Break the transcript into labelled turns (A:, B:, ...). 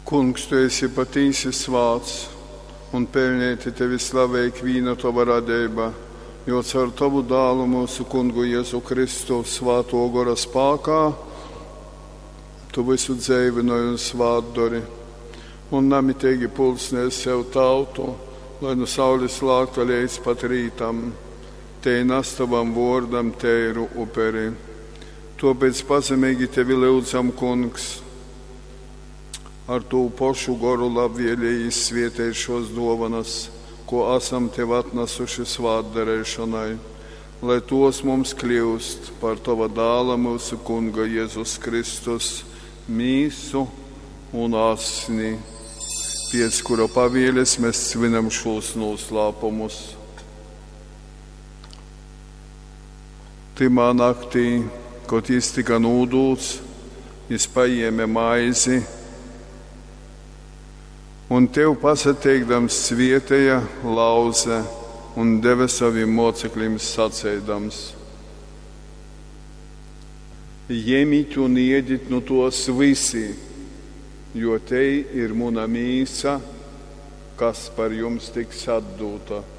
A: Kungs, tu esi patīsi svāts, un pelnīti tevi slavē ikvīna tava radeiba, jo caur tavu dālu mūsu Kungu Jēzu Kristu svāto gora spākā, tu visu dzēvinoji un svātdori, un namitīgi pulsnēs sev tautu, lai no saules lākta līdz pat rītam, tei nastavam vordam teiru uperi. Tāpēc pazemīgi tevi lūdzam, Kungs, ar to pašu goru labvēlīgi svietēji šos dovanas, ko esam tev atnesuši svātdarēšanai, lai tos mums kļūst par tava dāla mūsu Kunga Jēzus Kristus mīsu un asni, pēc kura pavēles mēs svinam šos noslēpumus. Timā naktī, kad jis tika nūdūts, jis paņēma maizi, un tev pasateikdams svietēja, lauze un deva saviem mocekļiem sacēdams: Ņemiet un ēdiet no tos visi, jo te ir mana mīsa, kas par jums tiks atdota.